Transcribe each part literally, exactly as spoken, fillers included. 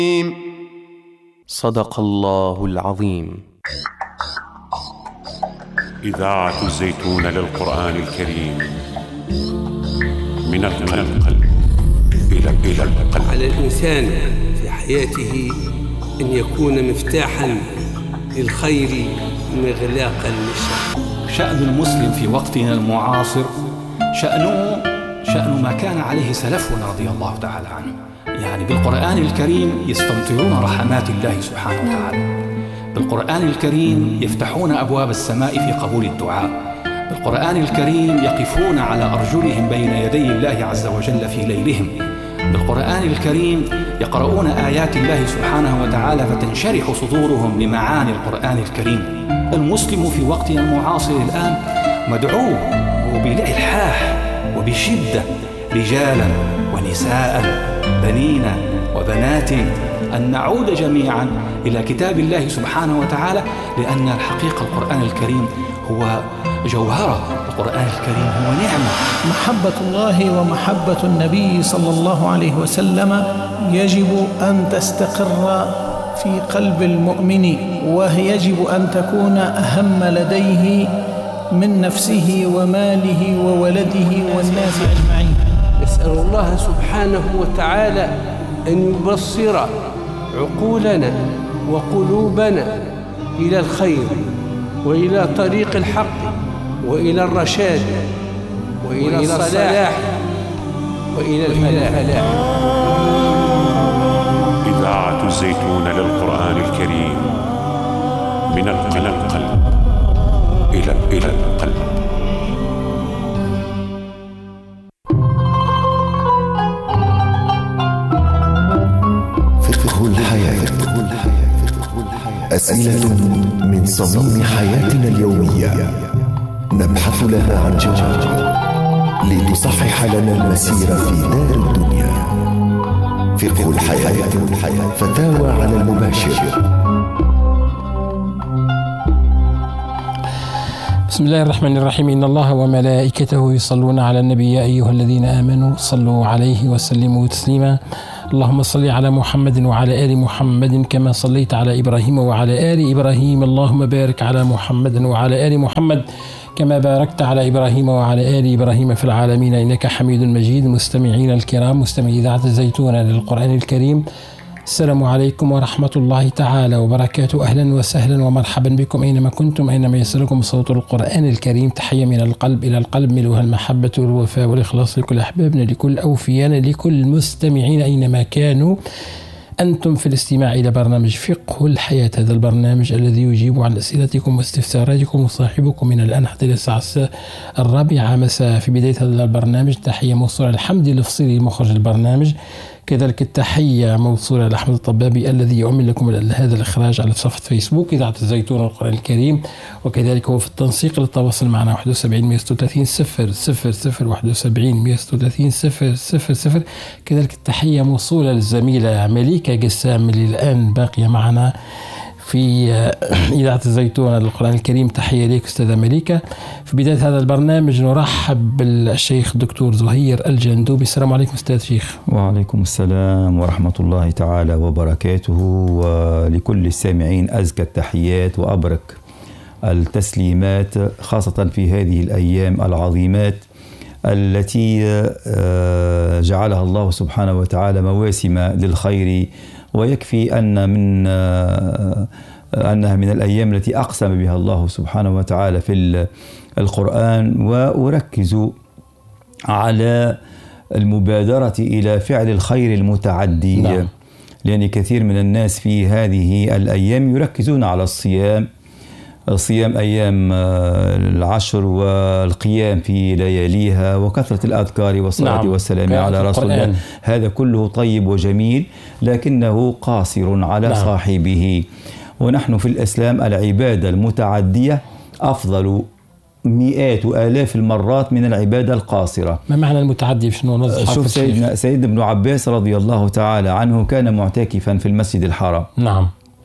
صدق الله العظيم. إذاعة الزيتون للقرآن الكريم، من القلب إلى إلى القلب. على الإنسان في حياته أن يكون مفتاحا للخير مغلاقا للشر. شأن المسلم في وقتنا المعاصر شأنه شأن ما كان عليه سلفنا رضي الله تعالى عنه، يعني بالقرآن الكريم يستمطرون رحمات الله سبحانه وتعالى، بالقرآن الكريم يفتحون أبواب السماء في قبول الدعاء، بالقرآن الكريم يقفون على أرجلهم بين يدي الله عز وجل في ليلهم، بالقرآن الكريم يقرؤون آيات الله سبحانه وتعالى فتنشرح صدورهم لمعاني القرآن الكريم. المسلم في وقتنا المعاصر الآن مدعو وبالإلحاح وبشدة، رجالا ونساء، بنين وبنات، أن نعود جميعا إلى كتاب الله سبحانه وتعالى، لأن الحقيقة القرآن الكريم هو جوهرة، القرآن الكريم هو نعمة. محبة الله ومحبة النبي صلى الله عليه وسلم يجب أن تستقر في قلب المؤمن، ويجب أن تكون أهم لديه من نفسه وماله وولده والناس أجمعين. نسأل الله سبحانه وتعالى أن يبصر عقولنا وقلوبنا إلى الخير وإلى طريق الحق وإلى الرشاد وإلى الصلاح وإلى الفلاح. إذاعة الزيتون للقرآن الكريم، من القلب إلى إلى القلب. فقه الحياة. أسئلة من صميم حياتنا اليومية نبحث لها عن جواب لتصحح لنا المسير في دار الدنيا. فقه الحياة، فتاوى على المباشر. بسم الله الرحمن الرحيم. إن الله وملائكته يصلون على النبي يا أيها الذين آمنوا صلوا عليه وسلموا تسليما. اللهم صل على محمد وعلى آل محمد كما صليت على إبراهيم وعلى آل إبراهيم. اللهم بارك على محمد وعلى آل محمد كما باركت على إبراهيم وعلى آل إبراهيم في العالمين إنك حميد مجيد. مستمعين الكرام، مستمعي إذاعة الزيتون للقرآن الكريم، السلام عليكم ورحمة الله تعالى وبركاته. أهلا وسهلا ومرحبا بكم أينما كنتم، أينما يصلكم صوت القرآن الكريم. تحية من القلب إلى القلب، ملوها المحبة والوفاء والإخلاص لكل أحبابنا، لكل أوفيانا، لكل مستمعين أينما كانوا. أنتم في الاستماع إلى برنامج فقه الحياة، هذا البرنامج الذي يجيب عن أسئلتكم واستفساراتكم، وصاحبكم من الآن حتى إلى الساعة الرابعة مساء. في بداية هذا البرنامج تحية موصولة الحمد لفصيل مخرج البرنامج، كذلك التحية موصولة لأحمد الطبابي الذي يؤمن لكم هذا الإخراج على صفحة فيسبوك إذاعة الزيتون القرآن الكريم، وكذلك هو في التنسيق للتواصل معنا واحد وسبعين مئة وستة وثلاثين صفر صفر صفر واحد وسبعين مئة وستة وثلاثين صفر صفر صفر. كذلك التحية موصولة للزميلة مليكة قسام اللي الآن باقية معنا في إذاعة الزيتون للقرآن الكريم. تحية لك أستاذة مليكة. في بداية هذا البرنامج نرحب بالشيخ الدكتور زهير الجندوبي. السلام عليكم أستاذ شيخ. وعليكم السلام ورحمة الله تعالى وبركاته، ولكل السامعين أزكى التحيات وأبرك التسليمات، خاصة في هذه الأيام العظيمات التي جعلها الله سبحانه وتعالى مواسم للخير، ويكفي أن من أنها من الأيام التي أقسم بها الله سبحانه وتعالى في القرآن. وأركز على المبادرة إلى فعل الخير المتعدي، نعم. لأن كثير من الناس في هذه الأيام يركزون على الصيام، صيام أيام العشر والقيام في لياليها وكثرة الأذكار والصلاة نعم. والسلام على رسول الله. هذا كله طيب وجميل، لكنه قاصر على نعم. صاحبه. ونحن في الإسلام العبادة المتعدية أفضل مئات وآلاف المرات من العبادة القاصرة. ما معنى المتعدي؟ شنو؟ شوف سيدنا سيد ابن عباس رضي الله تعالى عنه كان معتكفا في المسجد الحرام، نعم،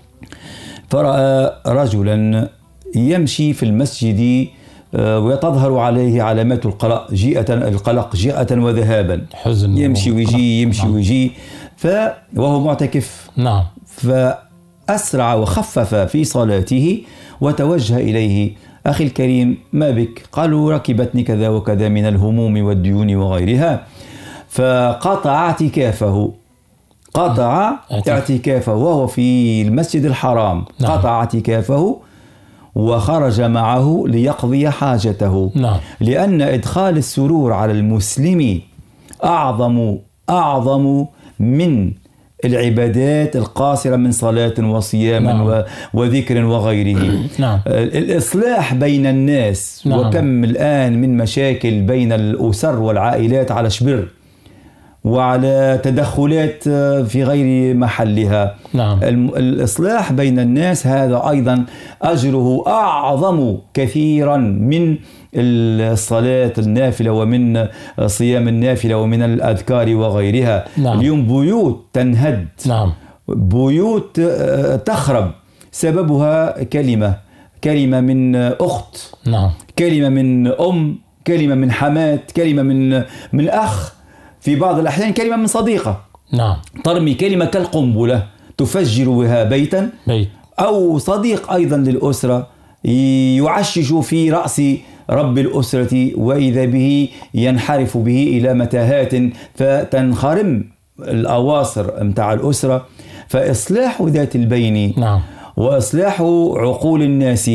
فرأى رجلا يمشي في المسجد وتظهر عليه علامات القلق، جيئة القلق جيئة وذهابا، حزن، يمشي ويجي يمشي نعم. ويجي ف وهو معتكف. نعم. فأسرع وخفف في صلاته وتوجه إليه: أخي الكريم ما بك؟ قالوا: ركبتني كذا وكذا من الهموم والديون وغيرها. فقطع اعتكافه، قطع اعتكافه وهو في المسجد الحرام. نعم. قطع اعتكافه وخرج معه ليقضي حاجته. نعم. لأن إدخال السرور على المسلم أعظم أعظم من العبادات القاصرة من صلاة وصيام. نعم. وذكر وغيره. نعم. الإصلاح بين الناس. نعم. وكم الآن من مشاكل بين الأسر والعائلات على شبر وعلى تدخلات في غير محلها. نعم. الإصلاح بين الناس هذا أيضا أجره أعظم كثيرا من الصلاة النافلة ومن صيام النافلة ومن الأذكار وغيرها. نعم. اليوم بيوت تنهد. نعم. بيوت تخرب سببها كلمة كلمة من أخت. نعم. كلمة من أم، كلمة من حماة، كلمة من من أخ، في بعض الأحيان كلمة من صديقة. نعم. ترمي كلمة كالقنبلة تفجر بها بيتا. بيت. أو صديق أيضا للأسرة يعشش في رأس رب الأسرة وإذا به ينحرف به إلى متاهات فتنخرم الأواصر متاع الأسرة. فإصلاح ذات البين. نعم. وإصلاح عقول الناس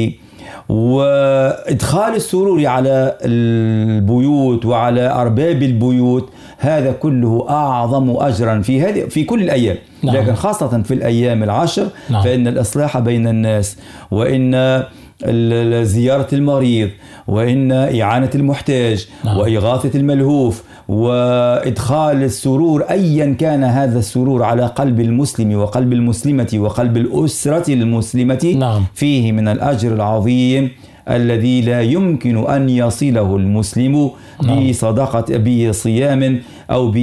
وإدخال السرور على البيوت وعلى أرباب البيوت هذا كله أعظم أجرا في هذه في كل الأيام. نعم. لكن خاصة في الأيام العشر. نعم. فإن الإصلاح بين الناس وإن زيارة المريض وإن إعانة المحتاج. نعم. وإغاثة الملهوف وإدخال السرور أيا كان هذا السرور على قلب المسلم وقلب المسلمة وقلب الأسرة المسلمة. نعم. فيه من الأجر العظيم الذي لا يمكن أن يصله المسلم. نعم. بصدقة بصيام أو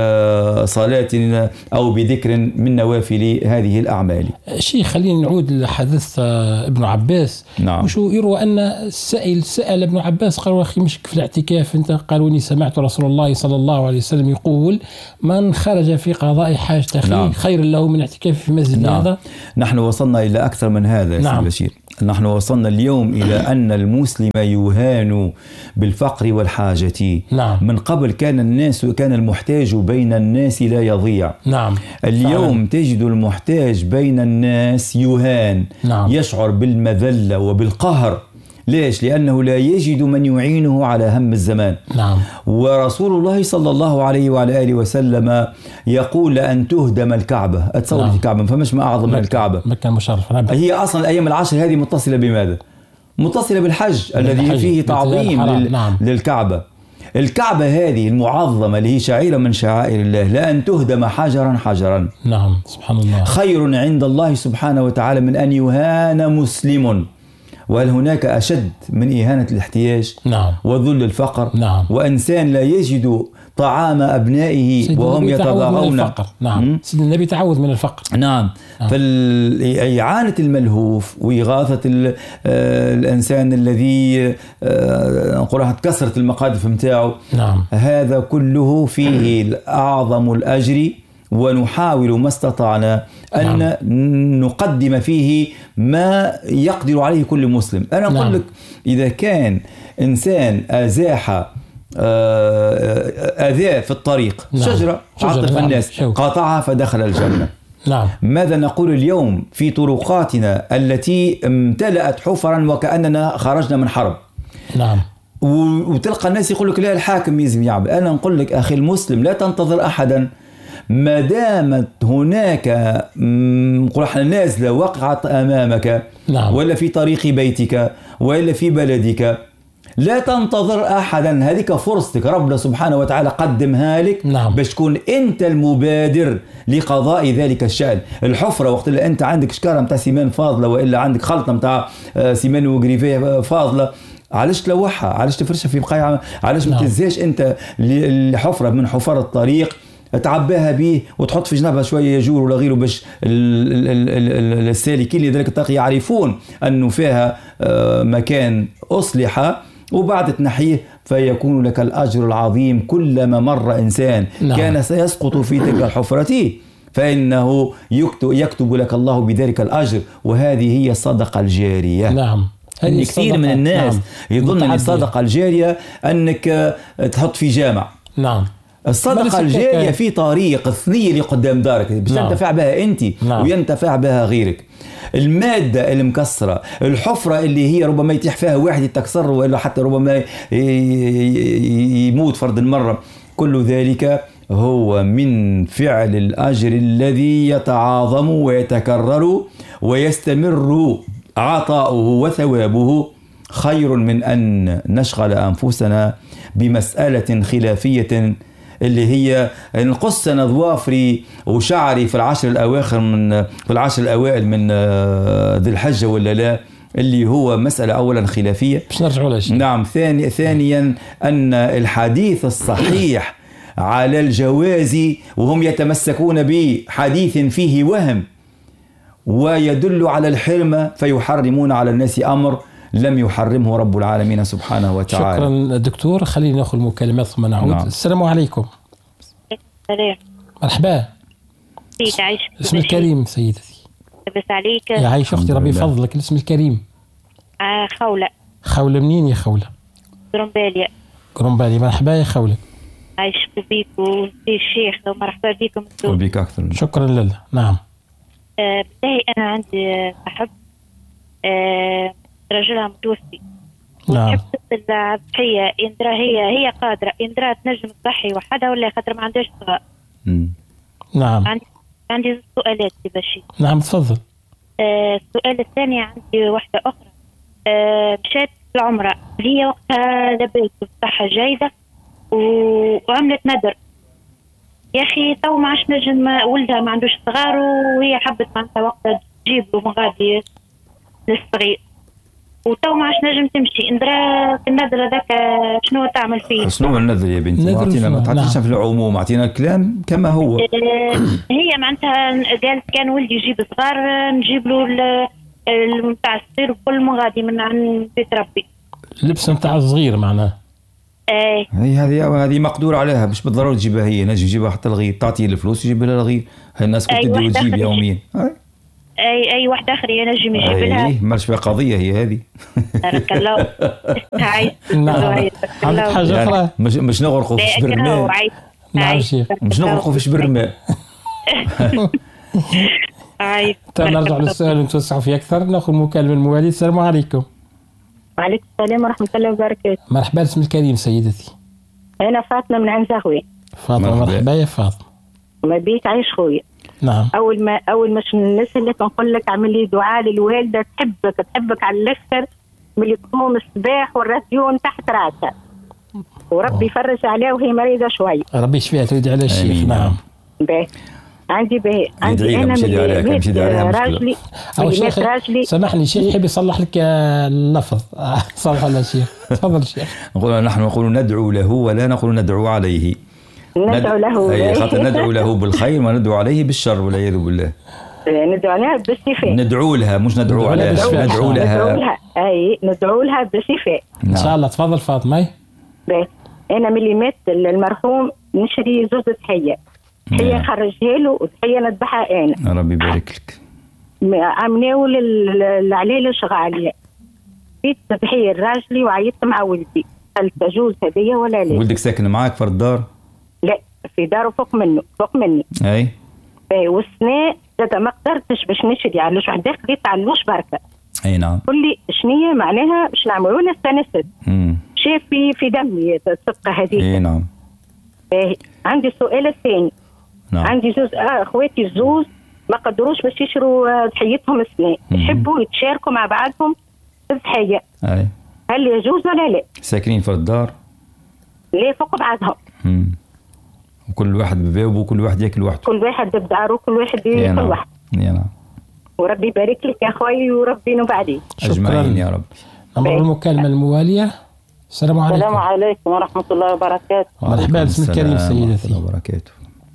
بصلاة أو بذكر من نوافل هذه الأعمال. شيخ خلينا نعود لحديث ابن عباس. نعم. وشو يروى أن السائل سأل ابن عباس قال: أخي مشك في الاعتكاف أنت؟ قالوا: إني سمعت رسول الله صلى الله عليه وسلم يقول: من خرج في قضاء حاجة أخيه. نعم. خير له من اعتكاف في مسجد. نعم. هذا. نحن وصلنا إلى أكثر من هذا. نعم. بشير، نحن وصلنا اليوم إلى أن المسلم يهان بالفقر والحاجة. نعم. من قبل كان الناس كان المحتاج بين الناس لا يضيع. نعم. اليوم فعلا. تجد المحتاج بين الناس يهان. نعم. يشعر بالمذلة وبالقهر. ليش؟ لأنه لا يجد من يعينه على هم الزمان. نعم. ورسول الله صلى الله عليه وعلى آله وسلم يقول: لأن تهدم الكعبة. أتصور. نعم. الكعبة فمش ما أعظم من الكعبة. مكة المشرفة. نعم. هي أصلا الأيام العشر هذه متصلة بماذا؟ متصلة بالحج الذي فيه تعظيم لل... نعم. للكعبة. الكعبة هذه المعظمة اللي هي شعيرة من شعائر الله لأن تهدم حجرا حجرا. نعم. سبحان الله. خير عند الله سبحانه وتعالى من أن يهان مسلم. وهل هناك أشد من إهانة الاحتياج؟ نعم. وذل الفقر؟ نعم. وإنسان لا يجد طعام أبنائه وهم يتضاغون. نعم. سيدنا النبي تعوذ من الفقر. نعم. نعم. فإعانة الملهوف وإغاثة الإنسان الذي نقولها كسرت المقادف متاعه. نعم. هذا كله فيه أعظم الأجر ونحاول ما استطعنا أن نعم. نقدم فيه ما يقدر عليه كل مسلم. أنا أقول نعم. لك إذا كان إنسان أزاح أذاه في الطريق. نعم. شجرة عطف نعم. الناس قاطعها فدخل الجنة. نعم. ماذا نقول اليوم في طرقاتنا التي امتلأت حفرا وكأننا خرجنا من حرب. نعم. وتلقى الناس يقول لك لا الحاكم يزم يعمل. أنا نقول لك أخي المسلم لا تنتظر أحدا. ما دامت هناك نقول احنا نازله وقعت امامك. نعم. ولا في طريق بيتك ولا في بلدك لا تنتظر احدا. هذيك فرصتك ربنا سبحانه وتعالى قدمها لك. نعم. باش تكون انت المبادر لقضاء ذلك الشأن. الحفره وقت اللي انت عندك شكاره نتاع سيمان فاضله والا عندك خلطه نتاع سيمان وغريفيه فاضله علاش تلوحها؟ علاش تفرشها في بقايع؟ علاش ما تهزاش انت الحفره من حفر الطريق تعباها به وتحط في جنبها شويه يجور ولا غيره باش السالكين لذلك الطريق يعرفون انه فيها مكان اصلح وبعد تنحيه فيكون لك الاجر العظيم. كلما مر انسان نعم. كان سيسقط في تلك الحفره فإنه يكتب, يكتب لك الله بذلك الأجر، وهذه هي الصدقة الجارية. نعم. هذه كثير من الناس نعم. يظن أن الصدقة الجارية أنك تحط في جامع. نعم. الصدقة الجارية في طريق الثنية اللي قدام دارك باش نعم. تنتفع بها أنت نعم. وينتفع بها غيرك. المادة المكسرة، الحفرة اللي هي ربما يتيح فيها واحد يتكسر ولا حتى ربما يموت فرد المرة، كل ذلك هو من فعل الأجر الذي يتعاظم ويتكرر ويستمر عطاؤه وثوابه، خير من أن نشغل أنفسنا بمسألة خلافية اللي هي نقص أنا ظوافري وشعري في العشر الأواخر من في العشر الأوائل من ذي الحجة ولا لا، اللي هو مسألة أولا خلافية. مش نرجعوا لها شيء. نعم. ثاني ثانيا أن الحديث الصحيح على الجواز وهم يتمسكون بحديث فيه وهم ويدل على الحرمة، فيحرمون على الناس أمر لم يحرمه رب العالمين سبحانه وتعالى. شكرا دكتور. خلينا ناخذ المكالمات ثم نعود. نعم. السلام عليكم. السلام. مرحبا. سيدي عايش. اسم الكريم سيدتي. بس عليك. يا عايش أختي ربي يفضلك. الاسم الكريم. آه خولة. خولة منين يا خولة؟ قرنبالية. قرنبالية. مرحبا يا خولة. عايش بيك وسي الشيخ ومرحبا بكم. وبيك أكثر. شكرا لله. نعم. آه بالله أنا عندي صاحب آه رجلها متوفي. نعم. تحب تتصل الضحية إن درا هي هي قادرة إن درا تنجم تضحي وحدها ولا خاطر ما عندهاش صغار. نعم. عندي عندي سؤالات بشي. نعم تفضل. آه السؤال الثاني عندي واحدة أخرى. آه مشات العمرة هي وقتها لبيت بصحة جيدة وعملت ندر. يا أخي تو ما عادش نجم ولدها ما عندوش صغار وهي حبت معناتها وقتها تجيب له مغادي للصغير وتو ما عادش نجم تمشي. اندرا النذر هذاك شنو تعمل فيه؟ شنو النذر يا بنتي؟ اعطينا ما تعطيش في العموم، اعطينا الكلام كما هو. هي معناتها قالت كان ولدي يجيب صغار نجيب له نتاع الصغير وكل مغادي من عن بيت ربي. اللبس نتاع الصغير معناه. ايه هي هذه هذه مقدور عليها، مش بالضروره تجيبها هي، نجم تجيبها حتى الغير، تعطيه الفلوس يجيب لها الغير. هاي الناس كنت تدي وتجيب يوميا. اي اي واحده اخرى ينجم يجيب لها. اي مالش فيها قضيه هي هذه. بارك الله. نعم. عندك حاجه اخرى؟ مش مش نغرقوا في شبر الماء. نعم شيخ. مش نغرقوا في شبر الماء. عايز. نرجع للسؤال ونتوسعوا فيه اكثر. ناخذ مكالمه المواليد. السلام عليكم. وعليكم السلام ورحمه الله وبركاته. مرحبا. اسم الكريم سيدتي. انا فاطمه من عند زهوي. فاطمه مرحبا يا فاطمه. ما بيك عايش خويا. نعم. اول ما اول ما الناس اللي تنقول لك اعمل لي دعاء للوالده تحبك تحبك على الاخر ملي تقوم الصباح والراديون تحت راسها وربي يفرج عليها وهي مريضه شوي. ربي يشفيها. تريد على الشيخ. نعم. باهي. عندي باهي عندي انا من راجلي او شيخ راجلي. سامحني شيخ يحب يصلح لك اللفظ. صلح لنا شيخ. تفضل شيخ. نقول نحن نقول ندعو له ولا نقول ندعو عليه. ندعو له. اي خاطر ندعو له بالخير وندعو عليه بالشر والعياذ بالله. ندعو لها بالشفاء. ندعو لها مش ندعو عليها. ندعو لها. اي ندعو لها بالشفاء ان شاء الله. تفضل فاطمه. باهي. انا ملي مات المرحوم نشري زوز ضحيه. ضحيه نخرجها له وضحيه نذبحها انا. ربي يبارك لك. عملناو العليله شغاليه. جيت ضحيه الراجلي وعيطت مع ولدي قالت تجوز هديه ولا لا؟ ولدك ساكن معاك في الدار؟ لا في داره فوق منه فوق مني. اي اي والسنه زاد ما قدرتش باش نشري علاش وحده خديت علوش بركه. اي نعم. قل لي شنية معناها باش نعملوا لنا استنست. شاف في في دمي الصدقه هذيك. اي نعم. باهي. عندي السؤال الثاني. نعم. عندي زوز آه اخواتي الزوز ما قدروش باش يشروا ضحيتهم السنه، يحبوا يتشاركوا مع بعضهم في الضحيه. اي هل يجوز ولا لا؟ ساكنين في الدار؟ لا فوق بعضهم. امم وكل واحد ببابه وكل واحد ياكل وحده. كل واحد بداره وكل واحد ياكل نعم. وحده. نعم. وربي يبارك لك يا خويا وربي ينفع اجمعين يا رب. نمر المكالمه المواليه. السلام عليكم. السلام عليكم ورحمه الله وبركاته. مرحبا. اسم الكريم سيدتي. الله وبركاته.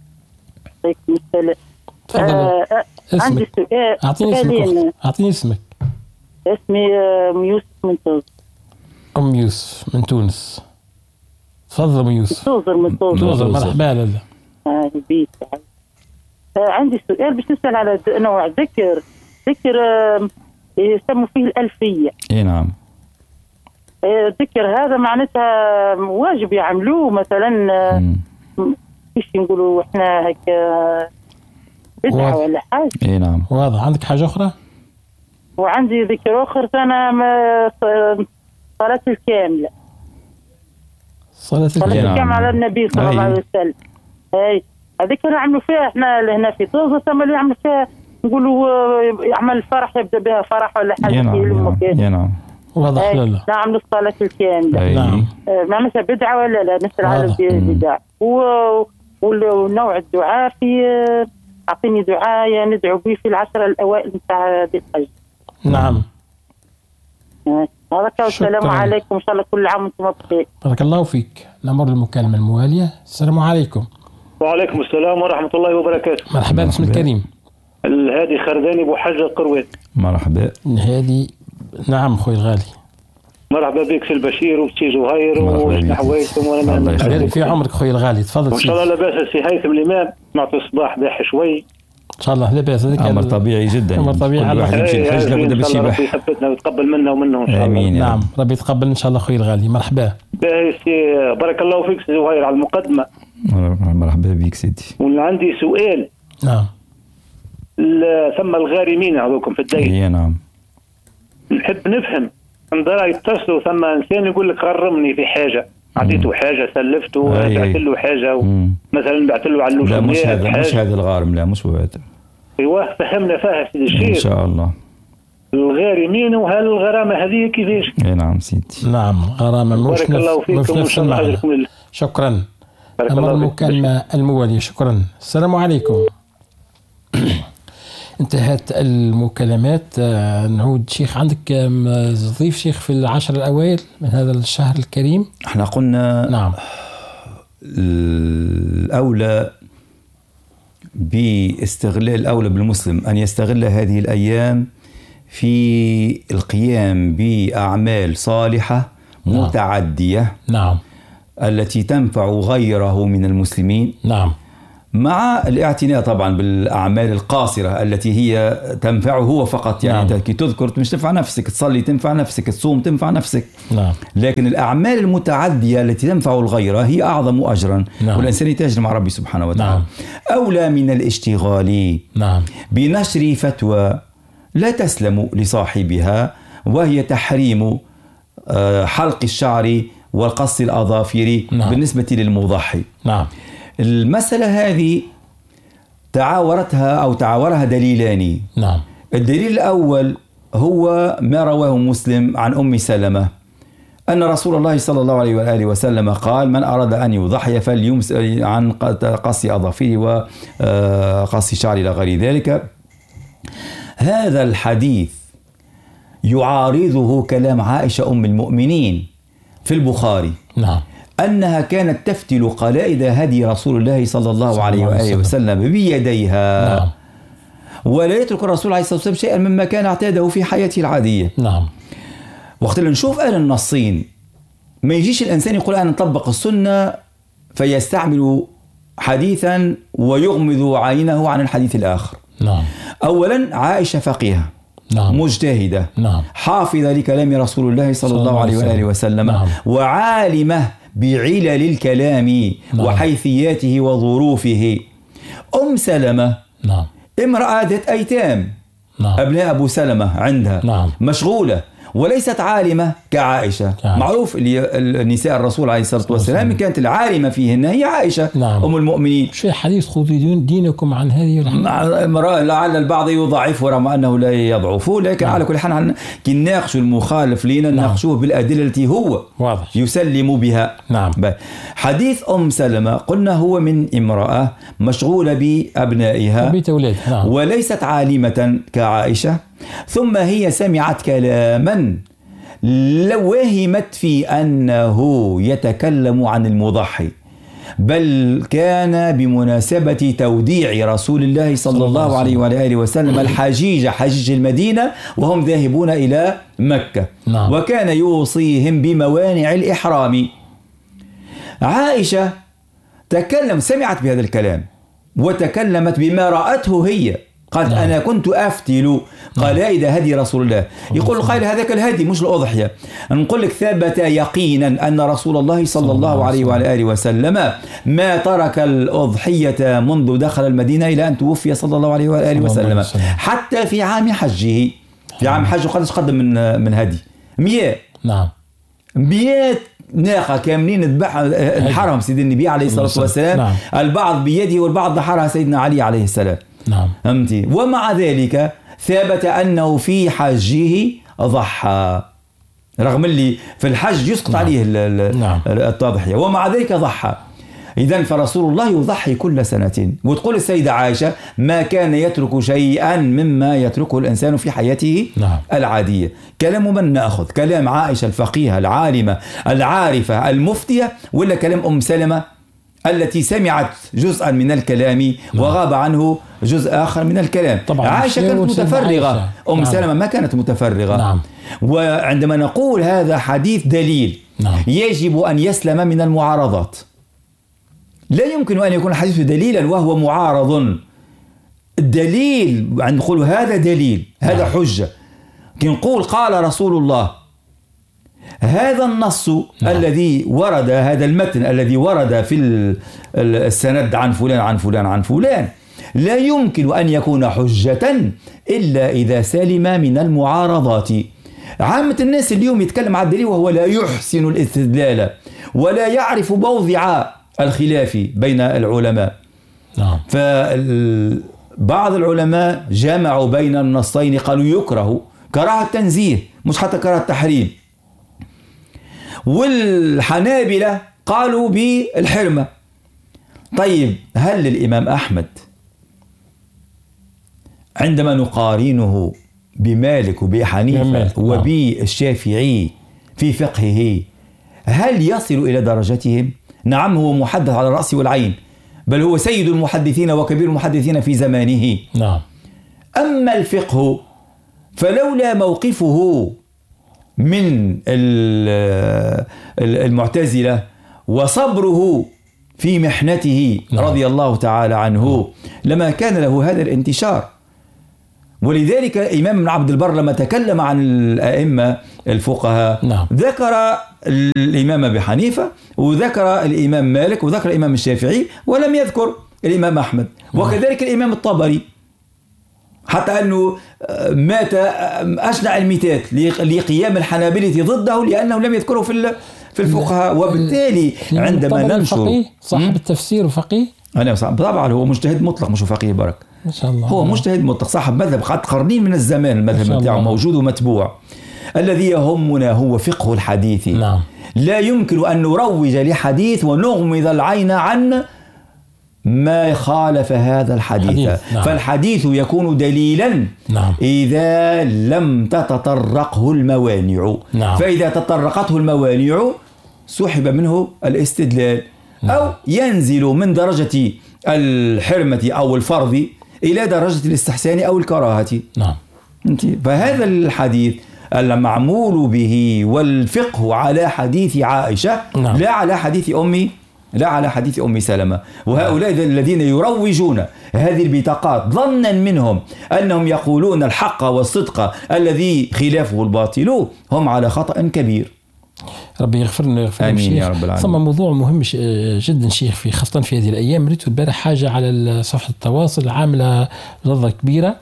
عليكم السلام. تفضل. آه عندي سؤال. اعطيني اسمك. اعطيني اسمك. اسمي ام يوسف من تونس. ام يوسف من تونس. تفضل ام يوسف. توزر من توزر. توزر. مرحبا. لاله. اه بيك. عندي سؤال باش نسأل على نوع ذكر ذكر يسموا فيه الألفية. اي نعم. الذكر هذا معناتها واجب يعملوه مثلا كيف نقولوا احنا هيك بدعة ولا حاجة؟ اي نعم واضح. عندك حاجة أخرى؟ وعندي ذكر آخر أنا صلاة الكاملة. صلاة الكاملة على النبي صلى الله عليه وسلم. اي هذيك نعملوا فيها احنا هنا في طوزة، ثم اللي يعملوا فيها نقولوا يعمل فرح يبدا بها فرح ولا حاجه. نعم نعم واضح. لا لا نعملوا الصلاة الكاملة. نعم معناتها بدعة ولا لا؟ نسأل على البدع. ونوع الدعاء في أعطيني دعاء ندعو به في العشرة الأوائل نتاع ذي الحج. نعم. هذا والسلام عليكم، إن شاء الله كل عام وأنتم بخير. بارك الله فيك. نمر المكالمة الموالية. السلام عليكم. وعليكم السلام ورحمة الله وبركاته. مرحبا. باسم الكريم. الهادي خرداني أبو حاجة القروات. مرحبا. الهادي. نعم خوي الغالي. مرحبا بك في البشير وفي زهير وحوايجكم. الله يخليك في عمرك خوي الغالي. تفضل. ان شاء الله لاباس السي هيثم الامام نعطي الصباح داح شوي ان شاء الله. لاباس. هذاك امر طبيعي جدا. امر طبيعي. كل واحد يمشي الحج لابد باش يبح. ربي يثبتنا ويتقبل منا ومنهم ان شاء الله. امين. نعم ربي يتقبل ان شاء الله خوي الغالي. مرحبا. بارك الله فيك سي زهير على المقدمه. مرحبا بك سيدي. وعندي سؤال. نعم. ثم الغارمين هذوكم في الدين. اي نعم. نحب نفهم عندنا يتصلوا ثم انسان يقول لك غرمني في حاجه، عطيته حاجه سلفته بعت له حاجه مثلا بعت له على لا مش هذا مش هذا الغارم. لا مش هو هذا. ايوه فهمنا فيها سيدي الشيخ ان شاء الله. الغارمين وهل الغرامه هذه كيفاش؟ اي نعم سيدي. نعم غرامه مش بارك الله فيكم وان شاء الله يجزاكم الله. شكرا. امر المكالمه المواليه. شكرا. السلام عليكم. انتهت المكالمات. نعود شيخ. عندك ضيف شيخ في العشر الأوائل من هذا الشهر الكريم؟ احنا قلنا نعم الأولى باستغلال الأولى بالمسلم أن يستغل هذه الأيام في القيام بأعمال صالحة متعدية. نعم. التي تنفع غيره من المسلمين. نعم. مع الاعتناء طبعا بالأعمال القاصرة التي هي تنفعه هو فقط. يعني نعم. تذكر مش تنفع نفسك، تصلي تنفع نفسك، تصوم تنفع نفسك. نعم. لكن الأعمال المتعدية التي تنفع الغير هي أعظم أجرا. نعم. والإنسان يتاجر مع ربي سبحانه وتعالى. نعم. أولى من الاشتغال نعم. بنشر فتوى لا تسلم لصاحبها، وهي تحريم حلق الشعر والقص الأظافر. نعم. بالنسبة للمضحي. نعم. المسألة هذه تعاورتها أو تعاورها دليلان. نعم. الدليل الأول هو ما رواه مسلم عن أم سلمة أن رسول الله صلى الله عليه وآله وسلم قال: من أراد أن يضحي فليمس عن قص أظافره وقص شعر إلى غير ذلك. هذا الحديث يعارضه كلام عائشة أم المؤمنين في البخاري. نعم. أنها كانت تفتل قلائد هدي رسول الله صلى الله عليه وآله وسلم بيديها. نعم. ولا يترك الرسول عليه الصلاة والسلام شيئا مما كان اعتاده في حياته العادية. نعم. وقت اللي نشوف أهل النصين ما يجيش الإنسان يقول أنا نطبق السنة فيستعمل حديثا ويغمض عينه عن الحديث الآخر. نعم. أولا عائشة فقيهة. نعم. مجتهدة. نعم. حافظة لكلام رسول الله صلى, صلى الله عليه وآله وسلم. نعم. وعالمة بعلل الكلام. نعم. وحيثياته وظروفه. أم سلمة نعم. امرأة ذات أيتام. نعم. أبناء أبو سلمة عندها. نعم. مشغولة وليست عالمة كعائشة. نعم. معروف النساء الرسول عليه الصلاة والسلام كانت العالمة فيهن هي عائشة. نعم. أم المؤمنين. شو حديث خذوا دينكم عن هذه المرأة لعل البعض يضعفه رغم أنه لا يضعفه، لكن نعم. على كل حال كي نناقشوا المخالف لنا نناقشوه نعم. بالأدلة التي هو واضح. يسلم بها. نعم. حديث أم سلمة قلنا هو من امرأة مشغولة بأبنائها بيت أولادها. نعم. وليست عالمة كعائشة. ثم هي سمعت كلاما لو وهمت في أنه يتكلم عن المضحي، بل كان بمناسبة توديع رسول الله صلى الله عليه وآله وسلم الحجيج حجيج المدينة وهم ذاهبون إلى مكة. نعم. وكان يوصيهم بموانع الإحرام. عائشة تكلم سمعت بهذا الكلام وتكلمت بما رأته هي، قالت نعم. أنا كنت أفتل، قال نعم. إذا هدي رسول الله، يقول قال هذاك الهدي مش الأضحية. نقول لك ثبت يقينا أن رسول الله صلى الله عليه وعلى آله وسلم ما ترك الأضحية منذ دخل المدينة إلى أن توفي صلى الله عليه وآله وسلم، حتى في عام حجه. في عام حجه قدش قدم من من هدي؟ مئة نعم مئة ناقة كاملين ذبحها الحرم سيدنا النبي عليه الصلاة والسلام. نعم. البعض بيده والبعض ضحرها سيدنا علي عليه السلام. نعم. فهمتي؟ ومع ذلك ثبت أنه في حجه ضحى، رغم اللي في الحج يسقط نعم. عليه نعم. التضحية، ومع ذلك ضحى. إذن فرسول الله يضحي كل سنة. وتقول السيدة عائشة ما كان يترك شيئا مما يتركه الإنسان في حياته نعم. العادية. كلام من نأخذ؟ كلام عائشة الفقيهة العالمة العارفة المفتية، ولا كلام أم سلمة التي سمعت جزءا من الكلام نعم. وغاب عنه جزء آخر من الكلام؟ طبعا عائشة كانت متفرغة، عائشة. أم نعم. سلمة ما كانت متفرغة. نعم. وعندما نقول هذا حديث دليل نعم. يجب أن يسلم من المعارضات. لا يمكن أن يكون الحديث دليلا وهو معارض. الدليل نقول هذا دليل، هذا نعم. حجة. نقول قال رسول الله، هذا النص نعم. الذي ورد، هذا المتن الذي ورد في السند عن فلان عن فلان عن فلان لا يمكن أن يكون حجة إلا إذا سلم من المعارضات. عامة الناس اليوم يتكلم عن الدليل وهو لا يحسن الاستدلال ولا يعرف موضع الخلاف بين العلماء. نعم. فبعض العلماء جمعوا بين النصين، قالوا يكره كراهة التنزيه مش حتى كراهة التحريم، والحنابلة قالوا بالحرمة. طيب هل الإمام أحمد عندما نقارنه بمالك وبحنيفة وبالشافعي في فقهه هل يصل إلى درجتهم؟ نعم هو محدث على الرأس والعين، بل هو سيد المحدثين وكبير المحدثين في زمانه. نعم. أما الفقه فلولا موقفه من المعتزلة وصبره في محنته نعم. رضي الله تعالى عنه لما كان له هذا الانتشار. ولذلك الإمام ابن عبد البر لما تكلم عن الأئمة الفقهاء نعم. ذكر الإمام أبي حنيفة وذكر الإمام مالك وذكر الإمام الشافعي ولم يذكر الإمام أحمد نعم. وكذلك الإمام الطبري، حتى أنه مات أشنع الميتات لقيام الحنابلة ضده لأنه لم يذكره في في الفقهاء. وبالتالي عندما ننشر صاحب التفسير وفقيه، أنا طبعا هو مجتهد مطلق مش فقيه برك ما شاء الله، هو مجتهد مطلق صاحب مذهب قد قرنين من الزمان، المذهب بتاعه موجود ومتبوع. الذي يهمنا هو فقه الحديث. نعم. لا يمكن أن نروج لحديث ونغمض العين عن ما خالف هذا الحديث. نعم. فالحديث يكون دليلا نعم. إذا لم تتطرقه الموانع. نعم. فإذا تطرقته الموانع سحب منه الاستدلال. نعم. أو ينزل من درجة الحرمة أو الفرض إلى درجة الاستحسان أو الكراهة. نعم. فهذا الحديث المعمول به والفقه على حديث عائشة نعم. لا على حديث أمي لا على حديث أم سلمة. وهؤلاء الذين يروجون هذه البطاقات ظنا منهم أنهم يقولون الحق والصدق الذي خلافه الباطل هم على خطأ كبير. ربي يغفر لنا ويغفر لنا شيخ. ثم موضوع مهم جدا شيخ في خاصة في هذه الأيام. ريت البارح حاجة على صفحة التواصل عاملة لظة كبيرة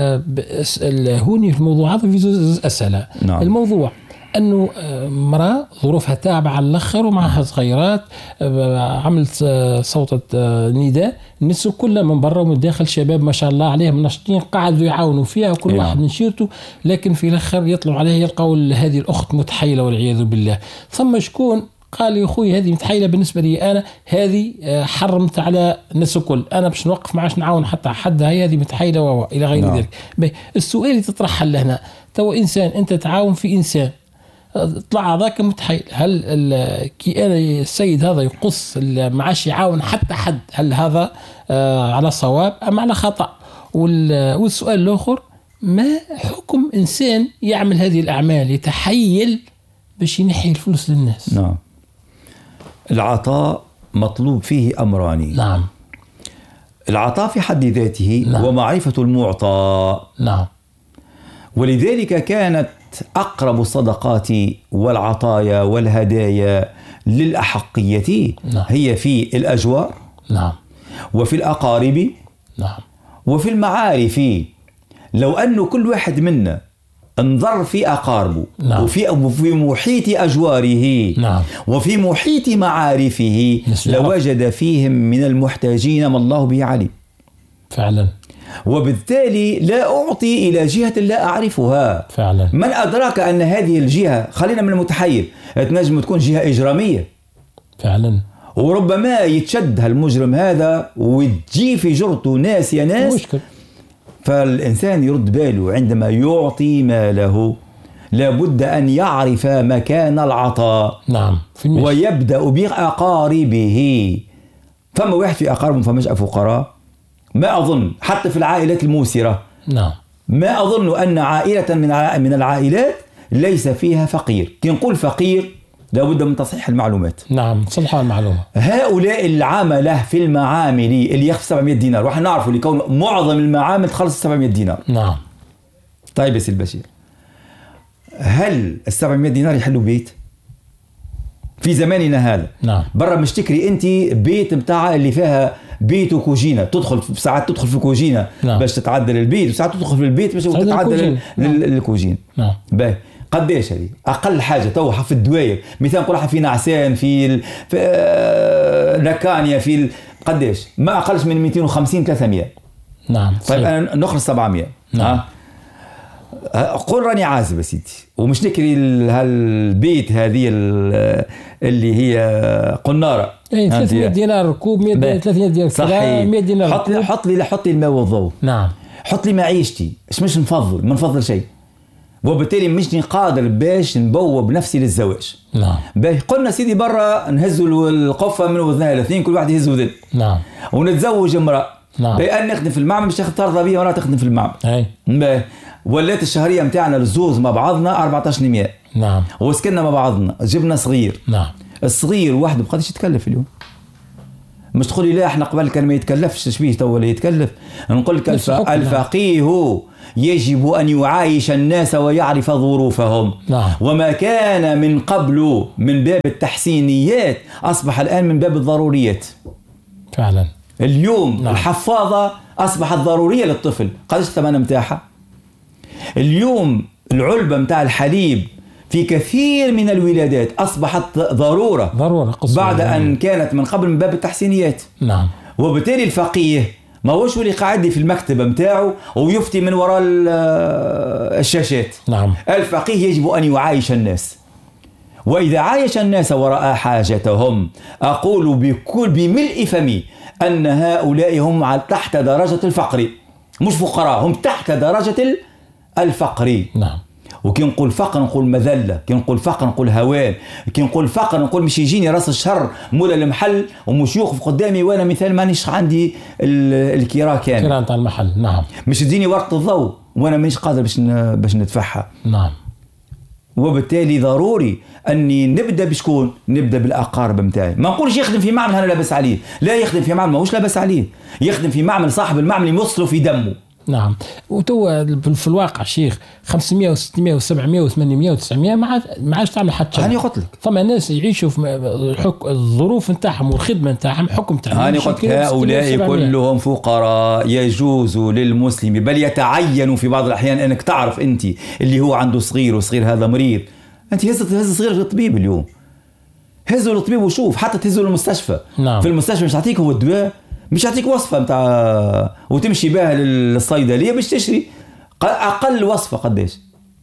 هوني في الموضوع هذا في زوز أسئلة. نعم. الموضوع أنه مرأة ظروفها تابعة على الأخر ومعها صغيرات، عملت صوتة نداء، الناس كلها من برا ومن داخل شباب ما شاء الله عليهم نشطين قاعدوا يعاونوا فيها وكل نعم. واحد من شيرته، لكن في الأخر يطلعوا عليه يلقوا هذه الأخت متحيلة والعياذ بالله. ثم شكون قال يا أخوي هذه متحيلة بالنسبة لي أنا، هذه حرمت على الناس الكل، أنا باش نوقف معاش نعاون حتى حد، هي هذه متحيلة و إلى غير نعم. ذلك. السؤال اللي تطرح لهنا تو إنسان أنت تعاون في إنسان طلع هذاك متحيل، هل كي أنا السيد هذا يقص معاش يعاون حتى حد، هل هذا على صواب أم على خطأ؟ والسؤال الآخر ما حكم إنسان يعمل هذه الأعمال يتحيل باش ينحي الفلوس للناس؟ نعم. العطاء مطلوب فيه أمران. نعم. العطاء في حد ذاته نعم. ومعرفة المعطى نعم. ولذلك كانت أقرب الصدقات والعطايا والهدايا للأحقية نعم. هي في الأجوار نعم. وفي الأقارب نعم. وفي المعارف. لو أنه كل واحد منا انظر في أقاربه نعم. وفي وفي محيط أجواره نعم. وفي محيط معارفه لوجد فيهم من المحتاجين ما الله به عليم فعلا. وبالتالي لا أعطي إلى جهة لا أعرفها فعلا. من أدراك أن هذه الجهة، خلينا من المتحيل، تنجم تكون جهة إجرامية فعلا، وربما يتشد هالمجرم هذا وتجي في جرته ناس يا ناس مشكل. فالإنسان يرد باله عندما يعطي ماله لابد أن يعرف مكان العطاء نعم. ويبدأ بأقاربه. فما واحد في أقاربهم فمش فقراء، ما أظن حتى في العائلات الموسرة نعم ما أظن أن عائلة من من العائلات ليس فيها فقير. كي نقول فقير لابد من تصحيح المعلومات. نعم تصحيح المعلومة. هؤلاء العملة في المعامل اللي يخف سبعمائة دينار، وإحنا نعرفوا لكون معظم المعامل تخلص سبعمائة دينار. نعم. طيب يا سي البشير، هل ال سبعمائة دينار يحلوا بيت؟ في زماننا هذا نعم. برا مش تكري أنت بيت متاع اللي فيها بيت وكوجينة، تدخل في ساعات تدخل في كوجينة نعم. باش تتعدل البيت، وساعات تدخل في البيت باش تتعدل الكوجينة. نعم. باهي قديش هذه؟ أقل حاجة توها في الدواير، مثال نقولها في نعسان، في, ال... في آه... لكانيا، في ال... قديش؟ ما أقلش من مئتين وخمسين ثلاثمائة. نعم. طيب أنا نخرج سبعمائة. نعم. قول راني عازب يا سيدي ومش نكري هالبيت هذه اللي هي قنارة اي ثلاثمائة دينار كوب، مئة ثلاثمائة دينار كلا، مئة دينار حط لي حط لي حط لي الماء والضوء. نعم. حط لي معيشتي، ايش مش نفضل ما نفضل شيء، وبالتالي مش قادر باش نبوب نفسي للزواج. نعم. باهي قلنا سيدي برا نهزوا القفة من وذنها الاثنين، كل واحد يهز وذن. نعم. ونتزوج امرأة. نعم. بأن نخدم في المعمل مش ترضى بيا ولا تخدم في المعمل. اي. باهي ولات الشهرية متاعنا للزوز مع بعضنا أربعة عشر مئة. نعم. وسكننا مع بعضنا، جبنا صغير. نعم. الصغير وحده بقدرش يتكلف اليوم. مش تقولي لا احنا قبل كان ما يتكلفش، شبيه تو اللي يتكلف. نقول لك الف... الفقيه يجب أن يعايش الناس ويعرف ظروفهم. نعم. وما كان من قبل من باب التحسينيات أصبح الآن من باب الضروريات. فعلا. اليوم نعم. الحفاضة أصبحت ضرورية للطفل، قدرش الثمن متاعها. اليوم العلبة متاع الحليب في كثير من الولادات أصبحت ضرورة ضرورة بعد أن كانت من قبل من باب التحسينيات. نعم. وبالتالي الفقيه ما هوش اللي قاعد في المكتبة متاعه ويفتي من وراء الشاشات. نعم. الفقيه يجب أن يعايش الناس، وإذا عايش الناس وراء حاجتهم أقول بكل بملء فمي أن هؤلاء هم تحت درجة الفقر، مش فقراء، هم تحت درجة الفقر. نعم. وكي نقول فقر نقول مذلة، كي نقول فقر نقول هوان، كي نقول فقر نقول مش يجيني راس الشهر مولا المحل ومش يوقف قدامي وانا مثال مانيش عندي الكرا كامل، الكرا نتاع المحل. نعم. مش تجيني ورقة الضوء وانا مانيش قادر باش باش ندفعها. نعم. وبالتالي ضروري اني نبدا بشكون؟ نبدا بالاقارب نتاعي. ما نقولش يخدم في معمل انا لاباس عليه، لا يخدم في معمل ماهوش لاباس عليه، يخدم في معمل صاحب المعمل يمصله في دمه. نعم. وتو في الواقع شيخ خمسمائة وستمائة وسبعمائة وثمانمائة وتسعمائة ما ما عادش تعمل حتى شيء. هاني قلت لك ثم ناس يعيشوا في الحك... الظروف نتاعهم والخدمه نتاعهم حكم تاعهم. هاني قلت هؤلاء كلهم فقراء. يجوز للمسلم بل يتعين في بعض الاحيان انك تعرف انت اللي هو عنده صغير وصغير هذا مريض، انت هز هز صغير للطبيب اليوم، هزوا للطبيب وشوف، حتى تهزوا للمستشفى. نعم. في المستشفى مش يعطيك هو الدواء، مش يعطيك وصفة متاع وتمشي بها للصيدلية باش تشري أقل وصفة قديش؟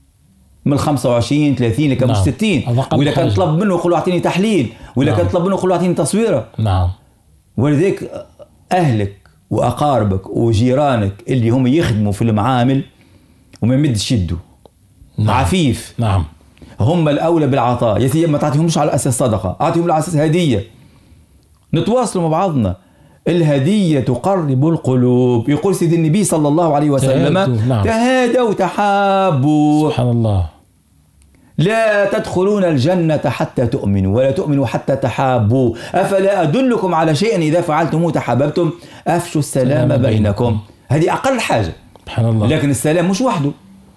من خمسة وعشرين ثلاثين لكن مش ستين. وإذا كان طلب منه يقول له أعطيني تحليل، وإذا نعم. كان طلب منه يقول له أعطيني تصويرة. نعم. ولذلك أهلك وأقاربك وجيرانك اللي هم يخدموا في المعامل وما يمدش يدوا. نعم. عفيف. نعم. هم الأولى بالعطاء. يا سيدي ما تعطيهمش على أساس صدقة، أعطيهم على أساس هدية. نتواصلوا مع بعضنا. الهدية تقرب القلوب. يقول سيد النبي صلى الله عليه وسلم: نعم. تهادوا تحابوا. سبحان الله. لا تدخلون الجنة حتى تؤمنوا ولا تؤمنوا حتى تحابوا أفلا أدلكم على شيء إذا فعلتموه تحاببتم أفشوا السلام بينكم. هذه أقل حاجة. سبحان الله. لكن السلام مش وحده.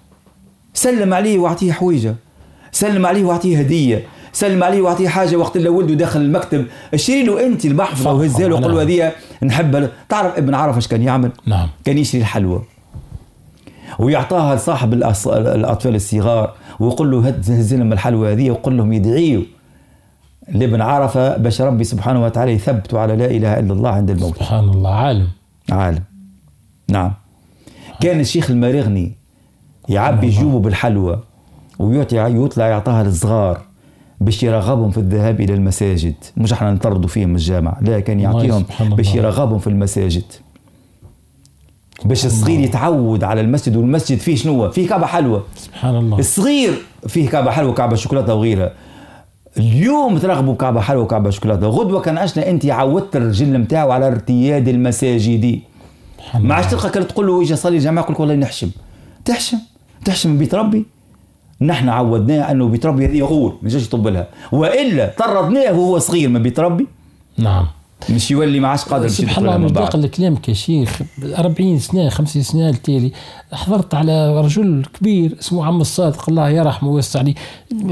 سلم عليه واعطيه حويجة، سلم عليه واعطيه هدية، سلم عليه واعطيه حاجة وقت اللي ولده داخل المكتب اشتري له أنت المحفظة وهزها له وقول له هذه نحبها. تعرف ابن عرفة ايش كان يعمل؟ نعم. كان يشتري الحلوى ويعطاها لصاحب الأطفال الصغار ويقول له هز لهم الحلوى هذه وقل لهم يدعيوا لابن عرفة باش ربي سبحانه وتعالى يثبتوا على لا إله إلا الله عند الموت. سبحان الله. عالم عالم. نعم. كان الشيخ المرغني يعبي جوبه بالحلوى ويطلع يعطاها للصغار باش يرغبهم في الذهاب إلى المساجد، مش احنا نطردوا فيهم الجامعة، لا كان يعطيهم باش يرغبهم في المساجد، باش الصغير يتعود على المسجد. والمسجد فيه شنو؟ فيه كعبة حلوى. سبحان الله. الصغير فيه كعبة حلوى كعبة شوكولاتة وغيرها. اليوم ترغبوا كعبة حلوى وكعبة شوكولاتة، غدوة كان عشنا انت عودت الرجل نتاعو على ارتياد المساجد. ما عادش تلقى كان تقول له يجي صلي الجماعة يقول لك والله نحشم. تحشم تحشم من بيت ربي. نحن عودناه انه بيت ربي هذه غور ما يجيش يطب لها، والا طردناه وهو صغير من بيت ربي. نعم. مش يولي ما عادش قادر. سبحان الله. مش باقي الكلام يا شيخ. أربعين سنة خمسين سنة التالي حضرت على رجل كبير اسمه عم الصادق الله يرحمه ويوسع عليه،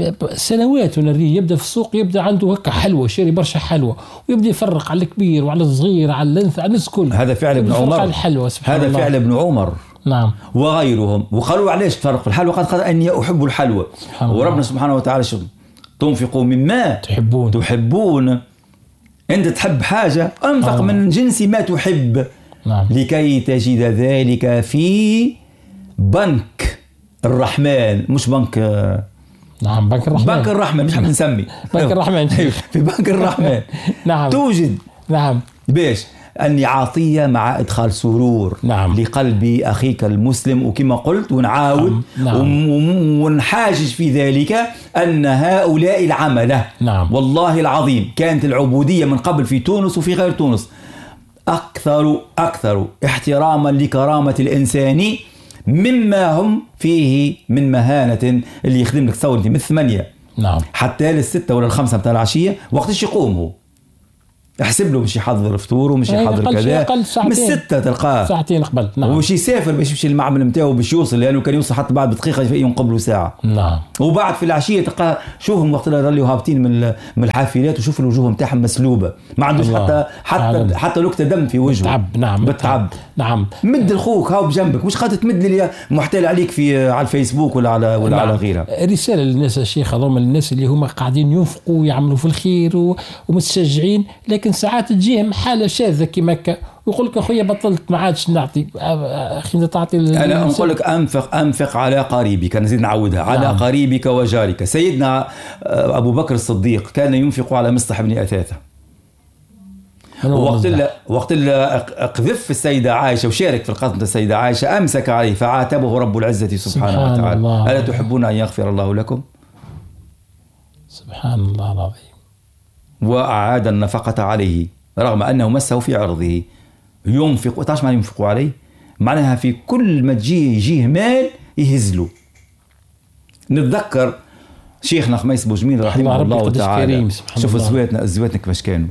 سنوات ونريه يبدا في السوق، يبدا عنده هكا حلوى، شاري برشا حلوى ويبدا يفرق على الكبير وعلى الصغير على اللنث على الناس كل. هذا فعل ابن عمر. الحلوى سبحان هذا الله. فعل ابن عمر. نعم. وغيرهم. وقالوا علاش تفرق في الحلوى؟ قال قال اني احب الحلوى. وربنا سبحانه وتعالى شو تنفقوا مما تحبون تحبون. انت تحب حاجه انفق آه. من جنس ما تحب. نعم. لكي تجد ذلك في بنك الرحمن، مش بنك. نعم بنك الرحمن. بنك الرحمن مش حنسمي بنك الرحمن. في بنك الرحمن. نعم. توجد. نعم. باش أني عاطية مع إدخال سرور. نعم. لقلب أخيك المسلم. وكما قلت ونعاود. نعم. ونحاجج في ذلك أن هؤلاء العملة. نعم. والله العظيم كانت العبودية من قبل في تونس وفي غير تونس أكثر أكثر احتراما لكرامة الإنسان مما هم فيه من مهانة. اللي يخدم لك تصور من ثمانية نعم حتى للستة ولا الخمسة متاع العشية وقتش يقوم هو. احسب له مش يحضر الفطور ومش يحضر كذا من الستة تلقاه ساعتين قبل. نعم. ومش يسافر باش يمشي للمعمل نتاعو باش يوصل، لانه كان يوصل حتى بعد بدقيقه ينقب له ساعه. نعم. وبعد في العشيه تلقاه شوفهم وقت اللي يرليو هابطين من من الحافلات وشوف الوجوه نتاعهم مسلوبه، ما عندوش حتى حتى عالم. حتى نكته دم في وجهه. بالتعب. نعم بالتعب. نعم. مد اخوك هاو بجنبك، مش خاطر تمد لي محتال عليك في على الفيسبوك ولا على ولا نعم. على غيرها. رساله للناس يا شيخ، هذوما الناس اللي هما قاعدين ينفقوا ويعملوا في الخير و... ومتشجعين، لكن ساعات تجيهم حاله شاذه كما هكا ويقول لك اخويا بطلت ما عادش نعطي اخي تعطي. انا نقول لك انفق انفق على قريبك، نزيد نعودها على نعم. قريبك وجارك. سيدنا ابو بكر الصديق كان ينفق على مصطح بن اثاثه، وقت اللي وقت اللي قذف السيده عائشه وشارك في القتل السيده عائشه امسك عليه فعاتبه رب العزه سبحانه سبحان وتعالى الله. الا تحبون ان يغفر الله لكم؟ سبحان الله العظيم. واعاد النفقه عليه رغم انه مسه في عرضه. ينفق. تعرف ما ينفقوا عليه؟ معناها في كل ما تجي يجيه مال يهزله. نتذكر شيخنا خميس بوجميل رحمه الله تعالى. شوف الزواتنا الزواتنا كيفاش كانوا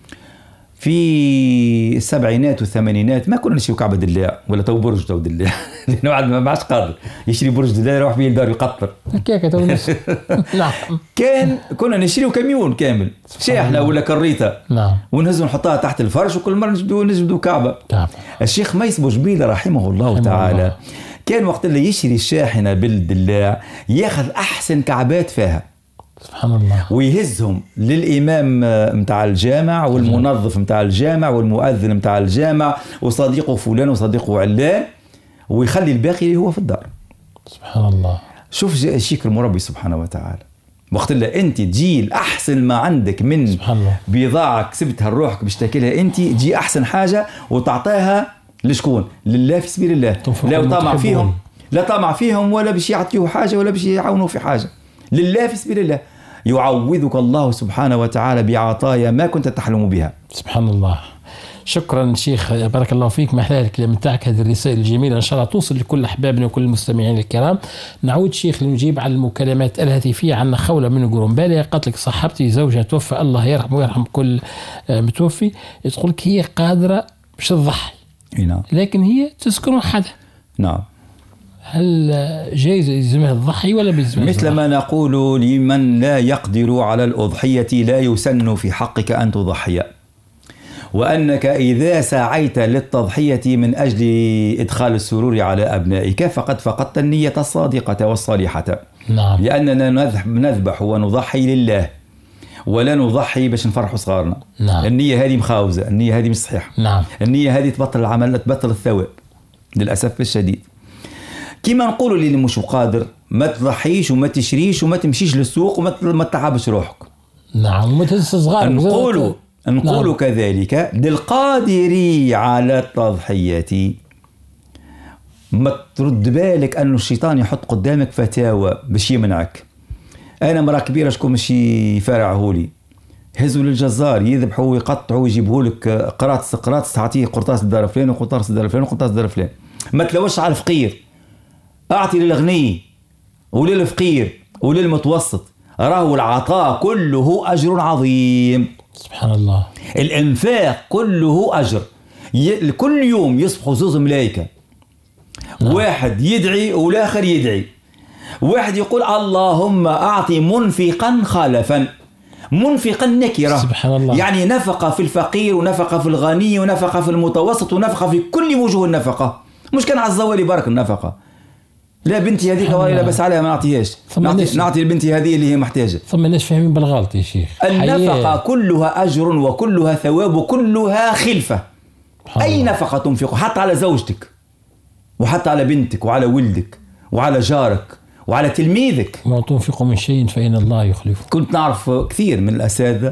في السبعينات والثمانينات. ما كنا نشري كعبة دلاع ولا تو برج تو دلاع لانه عاد ما عادش قادر يشري برج دلاع يروح بيه الدار يقطر هكاك تو. نعم. كان كنا نشريو كاميون كامل شاحنه ولا كريته. نعم. ونهزو نحطها تحت الفرش وكل مره نجبدوا نجبدوا كعبه. كعبه. الشيخ ميس بوجبيل رحمه الله رحمه تعالى الله. كان وقت اللي يشري الشاحنه بالدلاع ياخذ احسن كعبات فيها سبحان الله ويهزهم للإمام متاع الجامع والمنظف متاع الجامع والمؤذن متاع الجامع وصديقه فلان وصديقه علان ويخلي الباقي هو في الدار. سبحان الله. شوف شيك المربي سبحانه وتعالى. وقت اللي انت تجي الأحسن ما عندك من بضاعة كسبتها لروحك باش تاكلها انت، تجي أحسن حاجة وتعطيها لشكون؟ لله في سبيل الله. لا طمع فيهم لا طمع فيهم ولا باش يعطيوه حاجة ولا باش يعاونوا في حاجة، لله في سبيل الله. يعوضك الله سبحانه وتعالى بعطايا ما كنت تحلم بها. سبحان الله. شكرا شيخ، بارك الله فيك. محلى الكلام نتاعك، هذه الرسائل الجميلة إن شاء الله توصل لكل أحبابنا وكل المستمعين الكرام. نعود شيخ لنجيب على المكالمات الهاتفية. عنا خولة من قرنبالة قالت لك صاحبتي زوجها توفى، الله يرحمه ويرحم كل متوفي، تقول لك هي قادرة باش تضحي نعم، لكن هي تسكن وحدها. نعم، هل جايز يلزمها الضحي ولا بيلزمها؟ مثل ما نقول لمن لا يقدر على الأضحية لا يسن في حقك أن تضحي، وأنك إذا سعيت للتضحية من أجل إدخال السرور على أبنائك فقد فقدت النية الصادقة والصالحة. نعم. لأننا نذبح ونضحي لله ولا نضحي باش نفرحوا صغارنا. نعم. النية هذه مخاوزة، النية هذه مش صحيحة. نعم. النية هذه تبطل العمل، تبطل الثواب للأسف الشديد. كما نقولوا اللي مش قادر ما تضحيش وما تشريش وما تمشيش للسوق وما تتعبش روحك. نعم. وما تنسى نقولوا نقول نعم. كذلك للقادر على التضحية ما ترد بالك أنه الشيطان يحط قدامك فتاوى باش يمنعك. أنا مرة كبيرة شكون مش يفارعه لي، هزوا للجزار يذبحوا ويقطعوا ويجيبوا لك قراطس قراطس، تعطيه قرطاس دار فلان وقرطاس دار فلان وقرطاس دار فلان. ما تلوش على الفقير، أعطي للغني وللفقير وللمتوسط، راهو العطاء كله أجر عظيم. سبحان الله. الإنفاق كله أجر. ي... كل يوم يصبحوا زوز ملايكة. نعم. واحد يدعي والآخر يدعي. واحد يقول اللهم أعطي منفقا خلفا. منفقا نكرة. سبحان الله. يعني نفقة في الفقير ونفقة في الغني ونفقة في المتوسط ونفقة في كل وجوه النفقة. مش كان على الزوالي بارك النفقة. لا بنتي هذيك ولا بس عليها ما نعطيهاش، نعطي, نعطي لبنتي هذه اللي هي محتاجة. ثم الناس فاهمين بالغلط يا شيخ. النفقة كلها أجر وكلها ثواب وكلها خلفة. أي نفقة تنفق حتى على زوجتك وحتى على بنتك وعلى ولدك وعلى جارك وعلى تلميذك. ما تنفقوا من شيء فإن الله يخلفه. كنت نعرف كثير من الأساتذة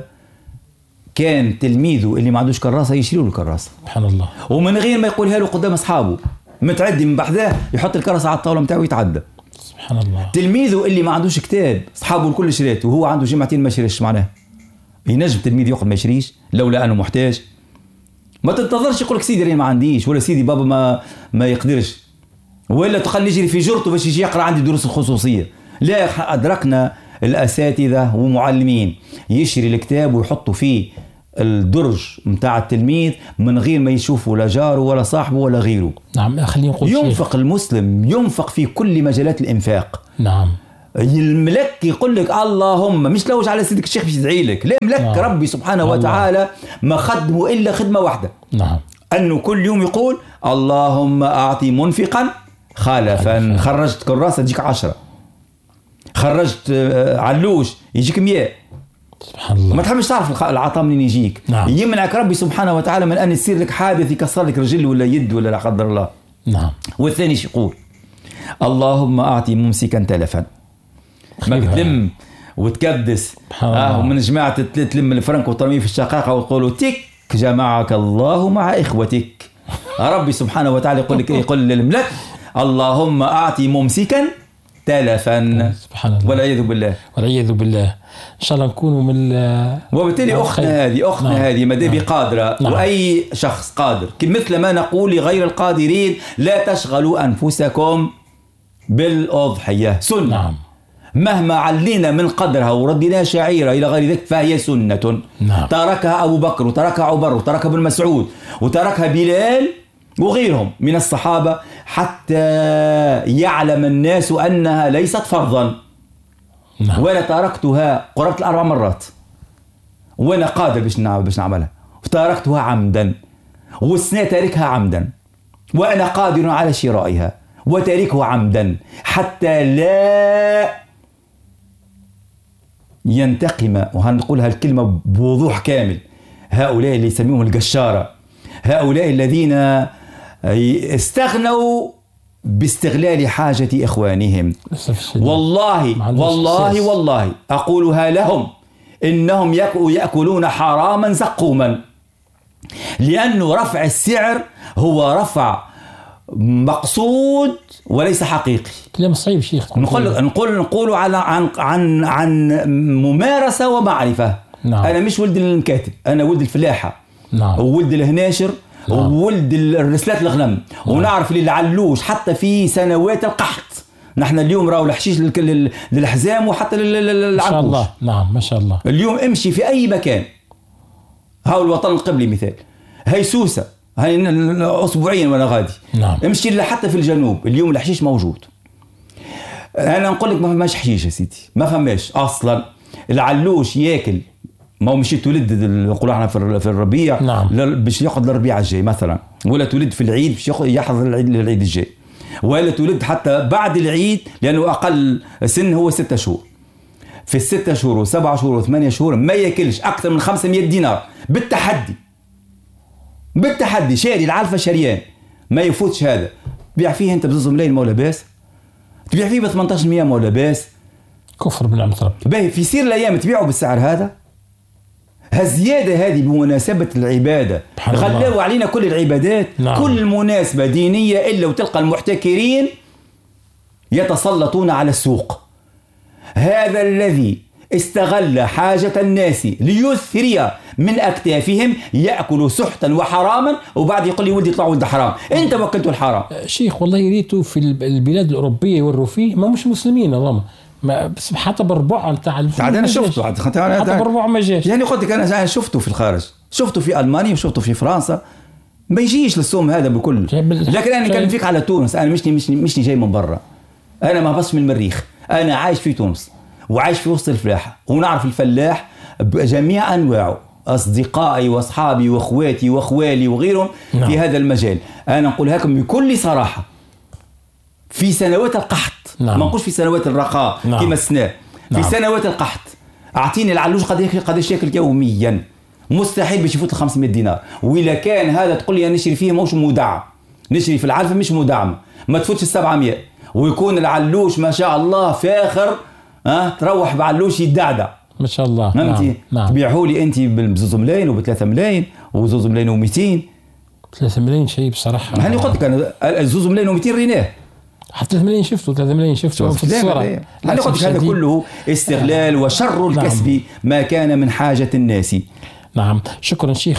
كان تلميذه اللي ما عندوش كراسة يشيلوا له الكراسة. سبحان الله. ومن غير ما يقولها له قدام أصحابه، متعدي من بحذاه يحط الكراسة على الطاولة متاعه ويتعدى. سبحان الله. تلميذه اللي ما عندوش كتاب أصحابه الكل شريته وهو عنده جمعتين ما يشريش، معناه ينجم تلميذ يقعد ما يشريش لولا أنه محتاج. ما تنتظرش يقولك سيدي راني ما عنديش ولا سيدي بابا ما ما يقدرش ولا تخلي يجري في جرته باش يجي يقرأ عندي دروس الخصوصية. لا، أدركنا الأساتذة ومعلمين يشري الكتاب ويحطوا فيه الدرج متاع التلميذ من غير ما يشوفوا لا جاره ولا صاحبه ولا غيره. نعم. خلينا نقول ينفق شيء. المسلم ينفق في كل مجالات الإنفاق. نعم. الملك يقول لك اللهم مش لوج على سيدك الشيخ باش يدعي لك، لا ملك. نعم. ربي سبحانه الله. وتعالى ما خدمه إلا خدمة واحدة. نعم. أنه كل يوم يقول اللهم أعطي منفقا خلفا. خرجت كراسة تجيك عشرة، خرجت علوش يجيك مياه. سبحان الله. ما تحبش تعرف العطاء منين يجيك. نعم. يمنعك ربي سبحانه وتعالى من أن يصير لك حادث يكسر لك رجل ولا يد ولا لا قدر الله. نعم. والثاني يقول اللهم أعطي ممسكا تلفا. ما تلم وتكبس آه ومن جماعة تلم الفرنك وترميه في الشقاقة وتقولوا تك جمعك الله مع إخوتك. ربي سبحانه وتعالى يقول لك يقول للملك اللهم أعطي ممسكا تلفا. سبحان الله. والعياذ بالله. والعياذ بالله. إن شاء الله نكونوا من. وبالتالي أختنا هذه أختنا نعم. هذه مدابي نعم. قادرة. نعم. وأي شخص قادر مثل ما نقول لغير القادرين لا تشغلوا أنفسكم بالأضحية. سنة. نعم. مهما علينا من قدرها وردنا شعيرة إلى غير ذلك فهي سنة. نعم. تركها أبو بكر وتركها عمر وتركها ابن مسعود وتركها بلال وغيرهم من الصحابة حتى يعلم الناس أنها ليست فرضا. نعم. وأنا تركتها قربت الأربع مرات وأنا قادر باش باش نعملها وتركتها عمدا والسنة تاركها عمدا وأنا قادر على شرائها وتاركه عمدا حتى لا ينتقم. وهنقولها الكلمة بوضوح كامل. هؤلاء اللي يسميهم القشارة، هؤلاء الذين استغنوا باستغلال حاجة إخوانهم. والله والله والله أقولها لهم إنهم يأكلون حراما زقوما، لأنه رفع السعر هو رفع مقصود وليس حقيقي. كلام صعيب شيخ. نقول نقول نقول على عن عن عن ممارسة ومعرفة. نعم. أنا مش ولد المكاتب، أنا ولد الفلاحة نعم. وولد الهناشر نعم. وولد الرسلات الغنم نعم. ونعرف اللي العلوش حتى في سنوات القحط. نحن اليوم راهو الحشيش للحزام وحتى للعنقوش. ما شاء الله. نعم ما شاء الله. اليوم امشي في اي مكان، هاو الوطن القبلي مثال، هاي سوسه، هاي اسبوعيا وانا غادي نعم. امشي حتى في الجنوب اليوم الحشيش موجود. انا نقول لك ما فماش حشيش يا سيدي، ما فماش اصلا. العلوش ياكل، ما هو مشي تولد نقولوا احنا في الربيع نعم. باش ياخذ الربيع الجاي مثلا، ولا تولد في العيد باش يحضر العيد العيد الجاي، ولا تولد حتى بعد العيد لانه اقل سن هو ستة شهور. في الستة شهور وسبعة شهور وثمانية شهور ما ياكلش اكثر من خمسمائة دينار بالتحدي. بالتحدي شاري العلفه شريان ما يفوتش هذا، تبيع فيه انت بزوز ملايين ما ولا باس، تبيع فيه ب ثمانية عشر بالمئة ما ولا باس. كفر بنعمة ربي. باهي في سير الايام تبيعه بالسعر هذا. هالزياده هذه بمناسبه العباده غلوا علينا كل العبادات نعم. كل مناسبه دينيه الا وتلقى المحتكرين يتسلطون على السوق. هذا الذي استغل حاجه الناس ليثري من اكتافهم ياكل سحتا وحراما وبعد يقول لي ولدي يطلع ولد حرام. انت وكلته الحرام. شيخ والله ريتوا في البلاد الاوروبيه يوروا فيه ما مش مسلمين اللهم ما بس حتى بربع نتاع عاد انا شفته عاد حتى بربع ما جاش. يعني قلت لك انا شفته في الخارج، شفته في المانيا وشفته في فرنسا، ما يجيش للسوم هذا بكل. لكن انا نتكلم فيك على تونس، انا مشني مشني مشني جاي من برا، انا ما بصش من المريخ، انا عايش في تونس وعايش في وسط الفلاحه ونعرف الفلاح بجميع انواعه، اصدقائي واصحابي واخواتي واخوالي وغيرهم نعم. في هذا المجال انا نقول لكم بكل صراحه في سنوات القحط نعم. ما نقولش في سنوات الرخاء نعم. كما السنة في نعم. سنوات القحط اعطيني العلوش قد قداش ياكل يوميا، مستحيل باش يفوت ال خمسمائة دينار. واذا كان هذا تقول لي نشري فيه موش مدعم، نشري في العلفه مش مدعم ما تفوتش ال سبعمائة، ويكون العلوش ما شاء الله فاخر ها أه؟ تروح بعلوش يدعدع ما شاء الله نعم. نعم. تبيعوا لي انت بزوز ملايين وبثلاثة ملايين وزوز ملايين ومئتين. ثلاثة ملايين شيء بصراحه. هاني قلت لك انا الزوز ملايين ومئتين ريناه، حتى ثلاثة ملايين شفته ثلاثة ملايين شفته في الصورة. أنا قلت هذا كله استغلال وشر الكسب نعم. ما كان من حاجة الناس. نعم شكرا شيخ.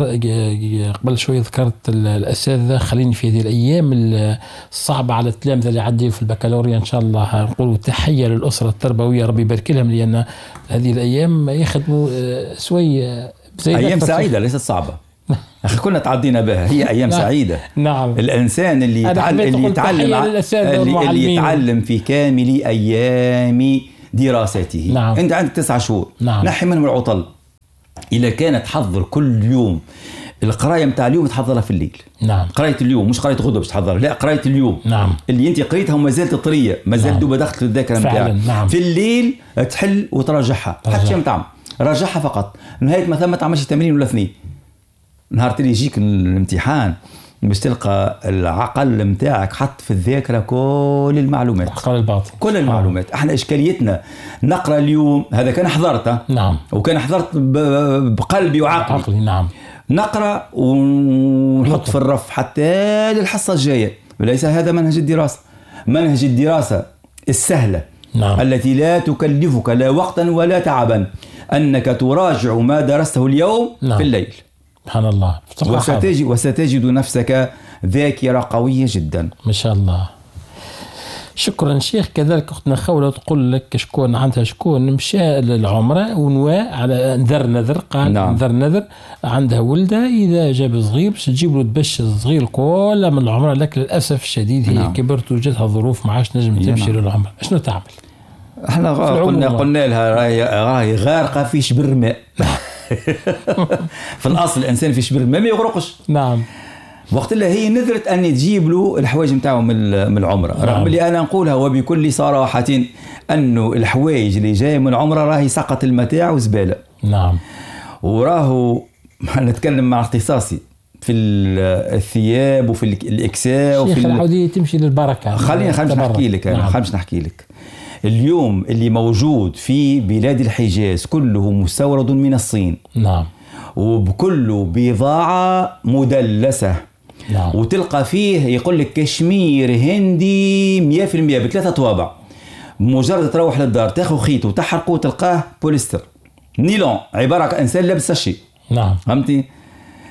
قبل شوي ذكرت الأساتذة، خليني في هذه الأيام الصعبة على التلامذة اللي عدوا في البكالوريا إن شاء الله نقول تحية للأسرة التربوية ربي يبارك لهم، لأن هذه الأيام يخدموا سوي أيام سعيدة ليست صعبة. أخي كنا تعدينا بها، هي أيام نعم. سعيدة. نعم. الإنسان اللي يتعلم اللي يتعلم اللي, اللي يتعلم في كامل أيام دراسته. نعم. أنت عندك تسعة شهور نعم. نحي منهم العطل. إذا كانت تحضر كل يوم القراية متاع اليوم تحضرها في الليل. نعم. قراية اليوم مش قراية غدوة باش تحضرها، لا قراية اليوم. نعم. اللي أنت قريتها وما زالت طرية، ما زالت نعم. دوبا دخلت في الذاكرة متاعك. نعم. في الليل تحل وترجعها، حتى شيء متعمل رجعها فقط. نهاية مثلا ما تعملش تمرين ولا اثنين. نهار اللي يجيك الامتحان باش تلقى العقل متاعك حط في الذاكره كل المعلومات، عقل الباطن كل المعلومات. احنا اشكاليتنا نقرا اليوم هذا كان حضرته نعم، وكان حضرت بقلبي وعقلي عقلي نعم، نقرا ونحط في الرف حتى للحصه الجايه. وليس هذا منهج الدراسه. منهج الدراسه السهله نعم. التي لا تكلفك لا وقتا ولا تعبا، انك تراجع ما درسته اليوم نعم. في الليل. سبحان الله. وستجد, وستجد نفسك ذاكرة قوية جدا ما شاء الله. شكرا شيخ. كذلك أختنا خولة تقول لك شكون عندها شكون مشى للعمرة ونوى على نذر نذر قال نعم. نذر نذر عندها ولدها إذا جاب صغير باش تجيب له تبش الصغير كله من العمرة، لكن للأسف الشديد هي نعم. كبرت وجدها ظروف ما عادش نجم تمشي نعم. للعمرة. شنو تعمل؟ احنا قلنا قلنا لها راهي غارقة في شبر الماء. في الأصل الإنسان في شبر الماء ما يغرقش. نعم. وقت اللي هي نذرت أن تجيب له الحوايج نتاعو من العمرة نعم. رغم اللي أنا نقولها وبكل صراحة أنه الحوايج اللي جاية من العمرة راهي سقط المتاع وزبالة. نعم. وراهو نتكلم مع اختصاصي في الثياب وفي الإكساء وفي شيخ العودية تمشي للبركة. خليني خليني نحكي لك أنا نعم. خليني نحكي لك اليوم اللي موجود في بلاد الحجاز كله مستورد من الصين نعم، وبكله بضاعة مدلسة نعم. وتلقى فيه يقول لك كشمير هندي مية في المية بثلاثة طوابع. مجرد تروح للدار تاخذ خيط وتحرقه وتلقاه بوليستر نيلون، عبارة عن إنسان لابس الشيء. نعم. فهمتي؟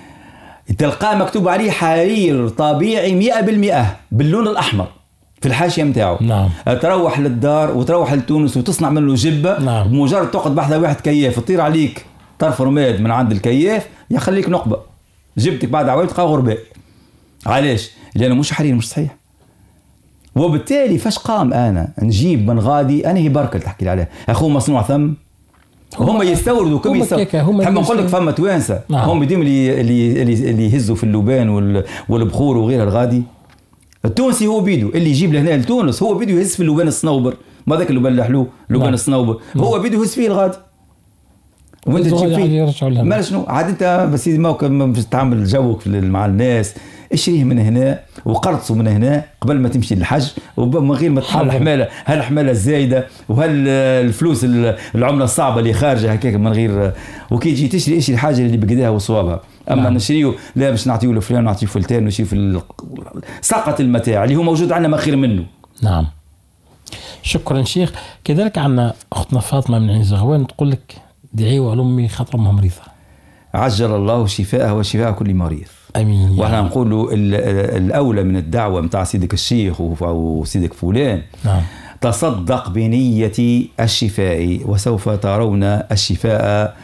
تلقاه مكتوب عليه حرير طبيعي مئة بالمئة باللون الأحمر في الحاشية متاعه. نعم. تروح للدار وتروح لتونس وتصنع منه جبة. نعم. بمجرد تقعد بحثها واحد كياف تطير عليك طرف رماد من عند الكياف يخليك نقبة جبتك بعد عوام تلقاه غرباء. علاش؟ لأنه مش حرير مش صحيح. وبالتالي فاش قام أنا نجيب من غادي أنا هي بركة تحكي لي عليها أخوه مصنوع ثم هم يستوردوا كم يستوردوا. هم نقول لك فما توانسة. نعم. هم بديم اللي اللي اللي يهزوا في اللبان والبخور وغيرها الغادي. التونسي هو بيدو اللي يجيب لهنا لتونس هو بيدو يهز في اللبان الصنوبر ما ذاك اللبان الحلو لبان نعم. الصنوبر هو بيدو يهز فيه الغادي وانت تجيب فيه ما شنو عاد انت بس موقف باش تعمل جوك مع الناس اشريه من هنا وقرصه من هنا قبل ما تمشي للحج ومن غير ما تحمل الحماله هل الحماله الزايده وهل الفلوس العمله الصعبه اللي خارجه هكاك من غير وكي تجي تشري اشري الحاجه اللي بقداها وصوابها. اما نعم. نشريه لا باش نعطيه لفلان ونعطيه فلتان ونشوف في سقط المتاع اللي هو موجود عندنا ما خير منه. نعم شكرا شيخ. كذلك عندنا اختنا فاطمه من عين زغوان تقول لك دعيوا لامي خاطر امها مريضه. عجل الله شفاءها وشفاء كل مريض. امين. واحنا نقولوا الاولى من الدعوه متاع سيدك الشيخ وسيدك فلان. نعم. تصدق بنيه الشفاء وسوف ترون الشفاء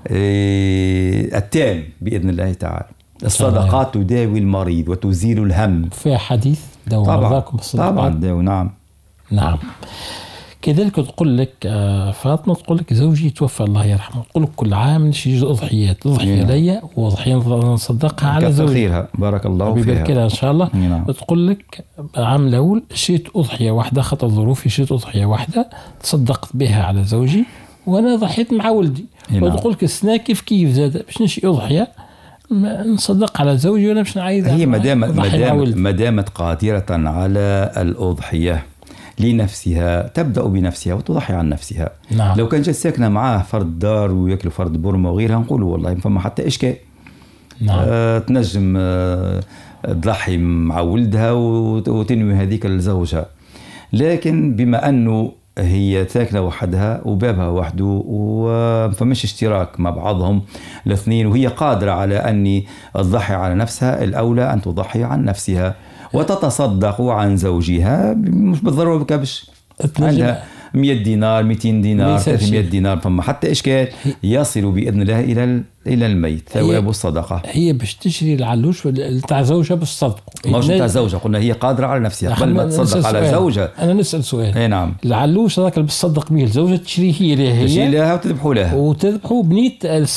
التام باذن الله تعالى. الصدقات تداوي المريض وتزيل الهم. فيها حديث داووا مرضاكم بالصدقات. طبعا داووا. نعم نعم. كذلك تقول لك فاطمه تقول لك زوجي توفى الله يرحمه تقول لك كل عام نشي اضحيات اضحيه ليا واضحيه نصدقها على زوجي خيرها بارك الله فيها بيبارك لها ان شاء الله. نعم. تقول لك عام الاول شيت اضحيه واحده خطر ظروفي شيت اضحيه واحده تصدقت بها على زوجي وانا ضحيت مع ولدي. نعم. وتقول لك السنه كيف كيف زاد باش نشي اضحيه نصدق على زوجي وانا باش نعيد هي ما دامت قادره على الاضحيه لنفسها تبدأ بنفسها وتضحي عن نفسها. نعم. لو كان جت ساكنة معاه فرد دار ويأكلوا فرد برمة وغيرها نقولوا والله فما حتى إشكال. نعم. آه تنجم آه تضحي مع ولدها وتنوي هذيك لزوجها. لكن بما أنه هي ساكنة وحدها وبابها وحده وفمش اشتراك مع بعضهم الاثنين وهي قادرة على أن تضحي على نفسها الأولى أن تضحي عن نفسها وتتصدق عن زوجها مش بالضرورة بكبش عندها مئة دينار مئتين دينار ثلاثمئة دينار فما حتى إشكال يصل بإذن الله إلى إلى الميت ثواب الصدقة. هي باش تشري العلوش تاع زوجها بالصدق مش تاع زوجها قلنا هي قادرة على نفسها قبل ما تصدق على زوجها. أنا نسأل سؤال. اي نعم. العلوش هذاك اللي بتصدق به الزوجة تشريه هي لها هي تشري لها وتذبحوا لها وتذبحوا بنية